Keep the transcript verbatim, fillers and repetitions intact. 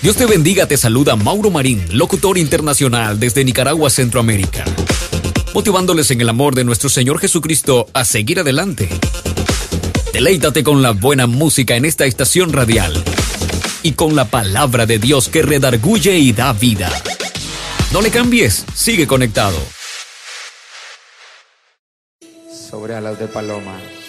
Dios te bendiga, te saluda Mauro Marín, locutor internacional desde Nicaragua, Centroamérica, motivándoles en el amor de nuestro Señor Jesucristo a seguir adelante. Deleítate con la buena música en esta estación radial y con la palabra de Dios que redarguye y da vida. No le cambies, sigue conectado. Sobre alas de paloma.